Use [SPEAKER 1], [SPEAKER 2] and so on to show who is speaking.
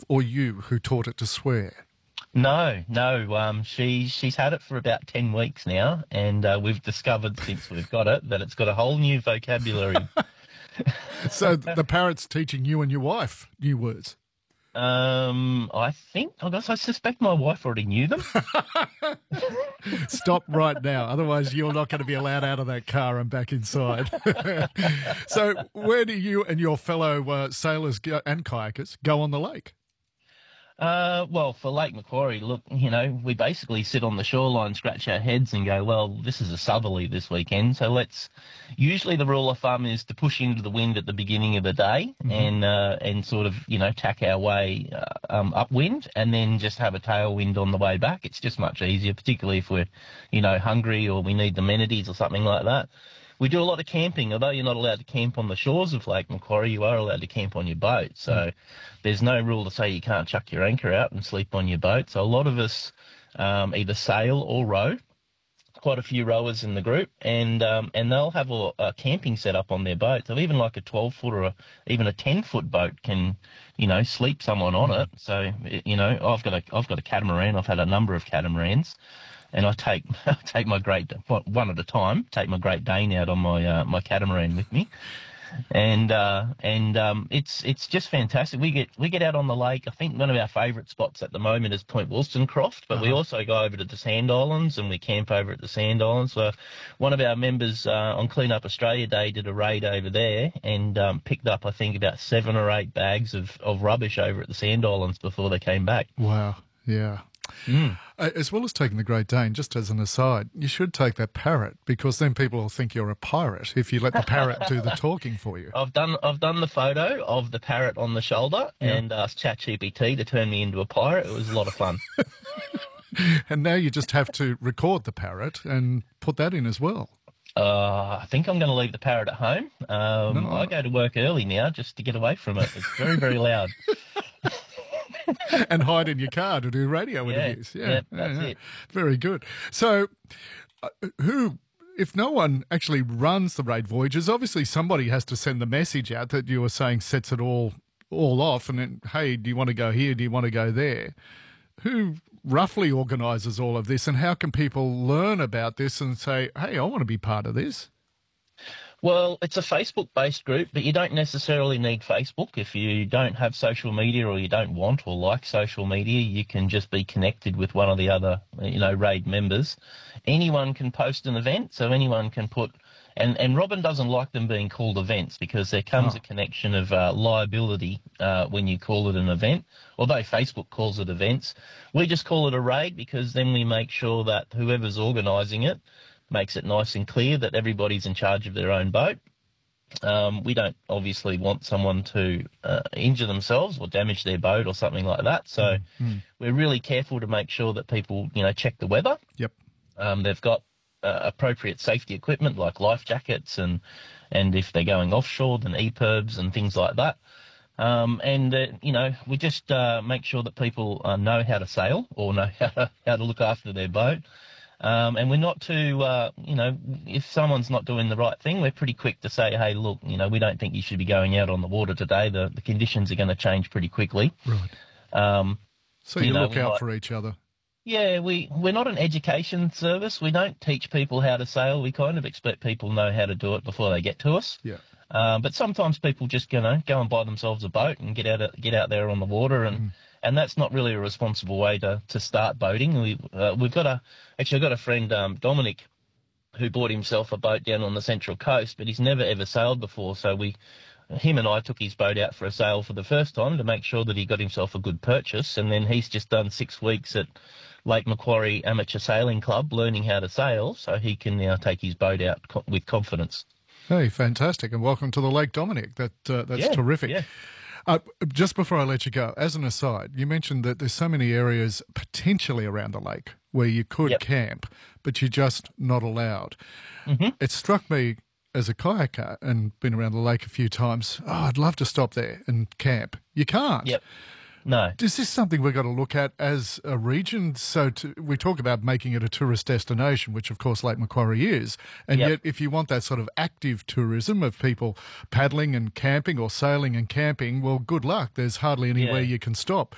[SPEAKER 1] or you who taught it to swear?
[SPEAKER 2] No, no. She's had it for about 10 weeks now, and we've discovered since we've got it that it's got a whole new vocabulary.
[SPEAKER 1] So the parrot's teaching you and your wife new words.
[SPEAKER 2] I suspect my wife already knew them.
[SPEAKER 1] Stop right now, otherwise you're not going to be allowed out of that car and back inside. So where do you and your fellow sailors and kayakers go on the lake?
[SPEAKER 2] Well, for Lake Macquarie, look, we basically sit on the shoreline, scratch our heads and go, well, this is a southerly this weekend, so usually the rule of thumb is to push into the wind at the beginning of the day and sort of, tack our way upwind and then just have a tailwind on the way back. It's just much easier, particularly if we're, hungry or we need amenities or something like that. We do a lot of camping. Although you're not allowed to camp on the shores of Lake Macquarie, you are allowed to camp on your boat. So there's no rule to say you can't chuck your anchor out and sleep on your boat. So a lot of us either sail or row, quite a few rowers in the group, and they'll have a camping set up on their boat. So even like a 12-foot or even a 10-foot boat can, sleep someone on it. So, I've got a catamaran. I've had a number of catamarans. And I take my one at a time. Take my Great Dane out on my catamaran with me, and it's just fantastic. We get out on the lake. I think one of our favourite spots at the moment is Point Wollstonecroft, but we also go over to the Sand Islands and we camp over at the Sand Islands. So one of our members on Clean Up Australia Day did a raid over there and picked up I think about 7 or 8 bags of rubbish over at the Sand Islands before they came back.
[SPEAKER 1] Wow, yeah. As well as taking the Great Dane, just as an aside, you should take that parrot because then people will think you're a pirate if you let the parrot do the talking for you.
[SPEAKER 2] I've done the photo of the parrot on the shoulder and asked ChatGPT to turn me into a pirate. It was a lot of fun.
[SPEAKER 1] And now you just have to record the parrot and put that in as well.
[SPEAKER 2] I think I'm going to leave the parrot at home. No. I go to work early now just to get away from it. It's very, very loud.
[SPEAKER 1] And hide in your car to do radio interviews.
[SPEAKER 2] Yeah, that's it.
[SPEAKER 1] Very good. So if no one actually runs the raid voyages, obviously somebody has to send the message out that you were saying sets it all off and then, hey, do you want to go here? Do you want to go there? Who roughly organises all of this and how can people learn about this and say, hey, I want to be part of this?
[SPEAKER 2] Well, it's a Facebook-based group, but you don't necessarily need Facebook. If you don't have social media or you don't want or like social media, you can just be connected with one of the other, RAID members. Anyone can post an event, so anyone can put... And Robin doesn't like them being called events because there comes a connection of liability when you call it an event. Although Facebook calls it events, we just call it a raid because then we make sure that whoever's organising it makes it nice and clear that everybody's in charge of their own boat. We don't obviously want someone to injure themselves or damage their boat or something like that. So we're really careful to make sure that people, check the weather.
[SPEAKER 1] Yep.
[SPEAKER 2] They've got appropriate safety equipment like life jackets and if they're going offshore, then EPIRBs and things like that. We just make sure that people know how to sail or know how to look after their boat. And we're not too, if someone's not doing the right thing, we're pretty quick to say, hey, look, we don't think you should be going out on the water today. The conditions are going to change pretty quickly.
[SPEAKER 1] Right. So you look out for each other.
[SPEAKER 2] Yeah, we're not an education service. We don't teach people how to sail. We kind of expect people know how to do it before they get to us.
[SPEAKER 1] Yeah.
[SPEAKER 2] But sometimes people just, go and buy themselves a boat and get out there on the water and that's not really a responsible way to start boating. I've got a friend, Dominic, who bought himself a boat down on the Central Coast, but he's never ever sailed before. So him and I took his boat out for a sail for the first time to make sure that he got himself a good purchase. And then he's just done 6 weeks at Lake Macquarie Amateur Sailing Club learning how to sail, so he can now take his boat out with confidence.
[SPEAKER 1] Hey, fantastic. And welcome to the Lake, Dominic. That's terrific.
[SPEAKER 2] Yeah.
[SPEAKER 1] Just before I let you go, as an aside, you mentioned that there's so many areas potentially around the lake where you could camp, but you're just not allowed. Mm-hmm. It struck me as a kayaker and been around the lake a few times, I'd love to stop there and camp. You can't.
[SPEAKER 2] Yep. No.
[SPEAKER 1] Is this something we've got to look at as a region? So we talk about making it a tourist destination, which of course Lake Macquarie is. And yet if you want that sort of active tourism of people paddling and camping or sailing and camping, well, good luck. There's hardly anywhere you can stop.